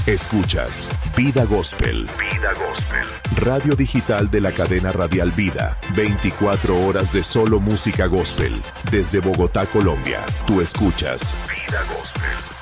Escuchas Vida Gospel. Vida Gospel. Radio digital de la cadena radial Vida. 24 horas de solo música gospel. Desde Bogotá, Colombia. Tú escuchas Vida Gospel.